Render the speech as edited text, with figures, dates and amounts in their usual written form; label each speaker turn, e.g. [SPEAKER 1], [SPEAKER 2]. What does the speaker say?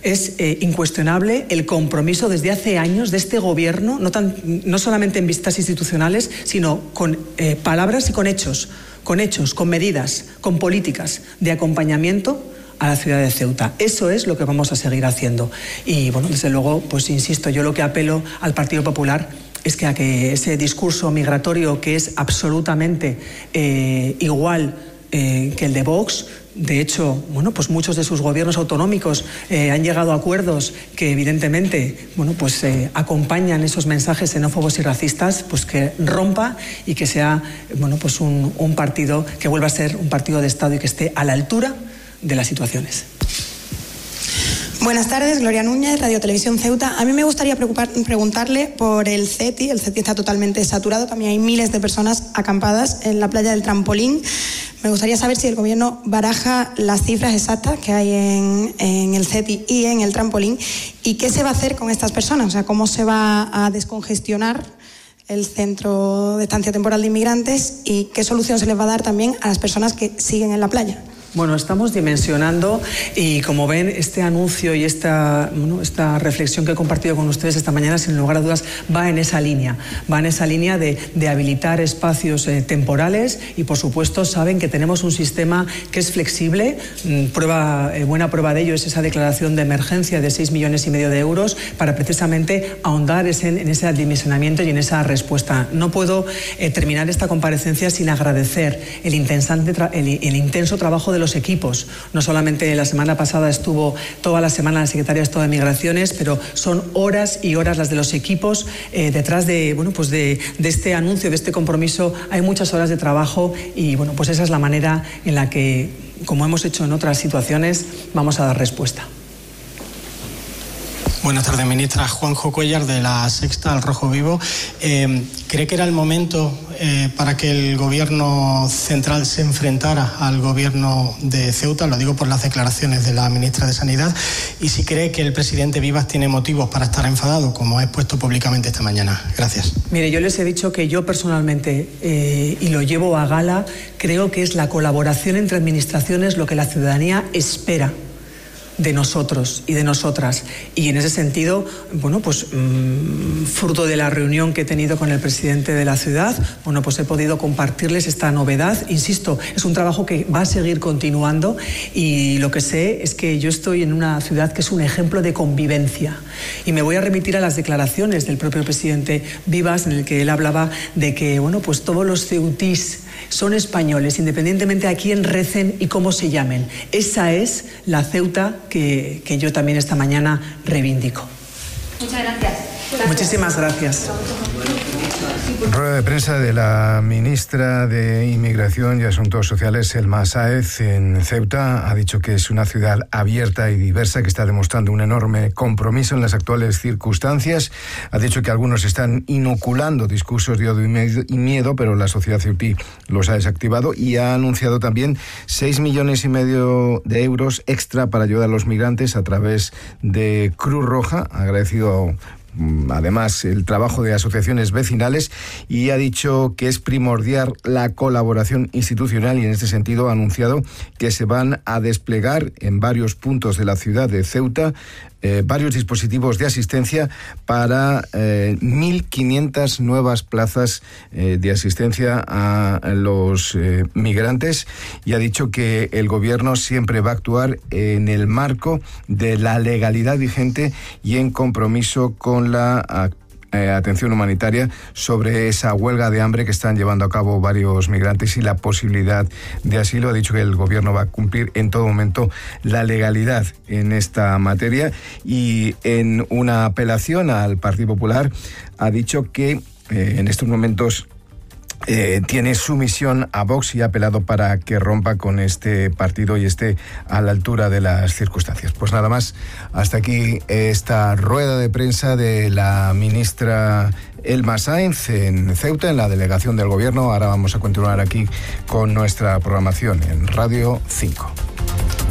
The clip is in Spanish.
[SPEAKER 1] Es incuestionable el compromiso desde hace años de este gobierno, no solamente en visitas institucionales, sino con palabras y con hechos, con medidas, con políticas de acompañamiento a la ciudad de Ceuta. Eso es lo que vamos a seguir haciendo. Y bueno, desde luego, pues insisto, yo lo que apelo al Partido Popular es que a que ese discurso migratorio, que es absolutamente igual que el de Vox, de hecho, bueno, pues muchos de sus gobiernos autonómicos han llegado a acuerdos que evidentemente, bueno, pues acompañan esos mensajes xenófobos y racistas, pues que rompa y que sea, bueno, pues un partido que vuelva a ser un partido de Estado y que esté a la altura de las situaciones.
[SPEAKER 2] Buenas tardes, Gloria Núñez, Radio Televisión Ceuta. A mí me gustaría preguntarle por el CETI. El CETI está totalmente saturado, también hay miles de personas acampadas en la playa del Trampolín. Me gustaría saber si el Gobierno baraja las cifras exactas que hay en el CETI y en el Trampolín y qué se va a hacer con estas personas, o sea, cómo se va a descongestionar el centro de estancia temporal de inmigrantes y qué solución se les va a dar también a las personas que siguen en la playa.
[SPEAKER 1] Bueno, estamos dimensionando y como ven, este anuncio y esta reflexión que he compartido con ustedes esta mañana, sin lugar a dudas, va en esa línea de habilitar espacios temporales y, por supuesto, saben que tenemos un sistema que es flexible. Buena prueba de ello es esa declaración de emergencia de 6,5 millones de euros para precisamente ahondar en ese dimensionamiento y en esa respuesta. No puedo terminar esta comparecencia sin agradecer el intenso trabajo de los equipos. No solamente la semana pasada estuvo toda la semana la Secretaria de Estado de Migraciones, pero son horas y horas las de los equipos detrás de este anuncio, de este compromiso. Hay muchas horas de trabajo y bueno, pues esa es la manera en la que, como hemos hecho en otras situaciones, vamos a dar respuesta.
[SPEAKER 3] Buenas tardes, ministra. Juanjo Cuellar, de La Sexta, Al Rojo Vivo. ¿Cree que era el momento para que el gobierno central se enfrentara al gobierno de Ceuta? Lo digo por las declaraciones de la ministra de Sanidad. Y si cree que el presidente Vivas tiene motivos para estar enfadado, como ha expuesto públicamente esta mañana. Gracias.
[SPEAKER 1] Mire, yo les he dicho que yo personalmente, y lo llevo a gala, creo que es la colaboración entre administraciones lo que la ciudadanía espera de nosotros y de nosotras. Y en ese sentido, bueno, pues fruto de la reunión que he tenido con el presidente de la ciudad, bueno, pues he podido compartirles esta novedad. Insisto, es un trabajo que va a seguir continuando y lo que sé es que yo estoy en una ciudad que es un ejemplo de convivencia. Y me voy a remitir a las declaraciones del propio presidente Vivas, en el que él hablaba de que, bueno, pues todos los ceutís son españoles, independientemente a quién recen y cómo se llamen. Esa es la Ceuta que yo también esta mañana reivindico.
[SPEAKER 4] Muchas gracias.
[SPEAKER 1] Muchísimas gracias.
[SPEAKER 5] Rueda de prensa de la ministra de Inmigración y Asuntos Sociales, Elma Sáez, en Ceuta. Ha dicho que es una ciudad abierta y diversa que está demostrando un enorme compromiso en las actuales circunstancias. Ha dicho que algunos están inoculando discursos de odio y miedo, pero la sociedad ceutí los ha desactivado, y ha anunciado también 6,5 millones de euros extra para ayudar a los migrantes a través de Cruz Roja. Ha agradecido además el trabajo de asociaciones vecinales y ha dicho que es primordial la colaboración institucional, y en este sentido ha anunciado que se van a desplegar en varios puntos de la ciudad de Ceuta varios dispositivos de asistencia para 1.500 nuevas plazas de asistencia a los migrantes, y ha dicho que el gobierno siempre va a actuar en el marco de la legalidad vigente y en compromiso con la atención humanitaria sobre esa huelga de hambre que están llevando a cabo varios migrantes y la posibilidad de asilo. Ha dicho que el gobierno va a cumplir en todo momento la legalidad en esta materia, y en una apelación al Partido Popular ha dicho que en estos momentos tiene sumisión a Vox y ha apelado para que rompa con este partido y esté a la altura de las circunstancias. Pues nada más, hasta aquí esta rueda de prensa de la ministra Elma Sáez en Ceuta, en la delegación del Gobierno. Ahora vamos a continuar aquí con nuestra programación en Radio 5.